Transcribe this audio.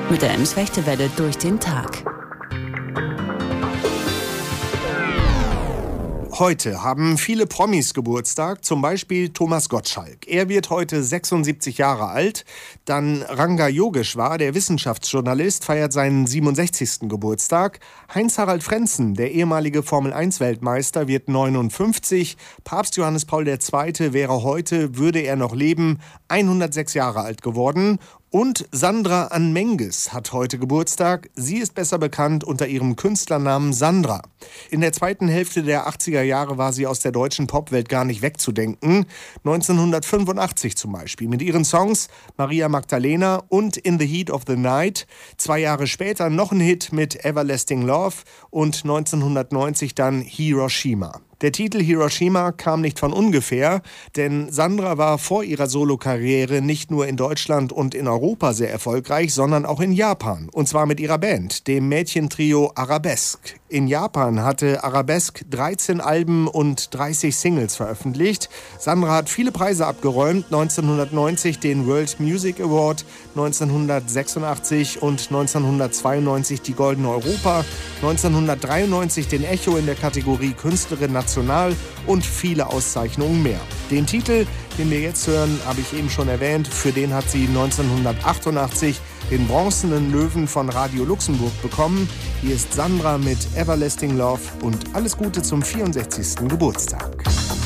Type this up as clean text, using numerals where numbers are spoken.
Mit der Ems-Fechtewelle durch den Tag. Heute haben viele Promis Geburtstag, zum Beispiel Thomas Gottschalk. Er wird heute 76 Jahre alt. Dann Ranga Yogeshwar, der Wissenschaftsjournalist, feiert seinen 67. Geburtstag. Heinz-Harald Frentzen, der ehemalige Formel-1-Weltmeister, wird 59. Papst Johannes Paul II. Wäre heute, würde er noch leben, 106 Jahre alt geworden. Und Sandra Ann Menges hat heute Geburtstag. Sie ist besser bekannt unter ihrem Künstlernamen Sandra. In der zweiten Hälfte der 80er Jahre war sie aus der deutschen Popwelt gar nicht wegzudenken. 1985 zum Beispiel mit ihren Songs Maria Magdalena und In the Heat of the Night. 2 Jahre später noch ein Hit mit Everlasting Love und 1990 dann Hiroshima. Der Titel Hiroshima kam nicht von ungefähr, denn Sandra war vor ihrer Solokarriere nicht nur in Deutschland und in Europa sehr erfolgreich, sondern auch in Japan. Und zwar mit ihrer Band, dem Mädchentrio Arabesque. In Japan hatte Arabesque 13 Alben und 30 Singles veröffentlicht. Sandra hat viele Preise abgeräumt, 1990 den World Music Award, 1986 und 1992 die Goldene Europa, 1993 den Echo in der Kategorie Künstlerin National und viele Auszeichnungen mehr. Den Titel, den wir jetzt hören, habe ich eben schon erwähnt. Für den hat sie 1988 den Bronzenen Löwen von Radio Luxemburg bekommen. Hier ist Sandra mit Everlasting Love und alles Gute zum 64. Geburtstag.